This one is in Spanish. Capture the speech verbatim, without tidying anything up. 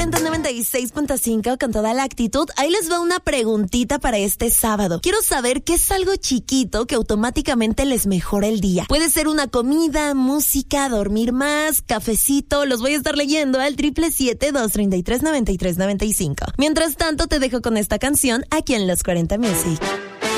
cuarenta noventa y seis punto cinco con toda la actitud. Ahí les va una preguntita para este sábado. Quiero saber qué es algo chiquito que automáticamente les mejora el día. Puede ser una comida, música, dormir más, cafecito. Los voy a estar leyendo al triple siete, dos treinta y tres, noventa y tres noventa y cinco. Mientras tanto, te dejo con esta canción aquí en Los cuarenta Music.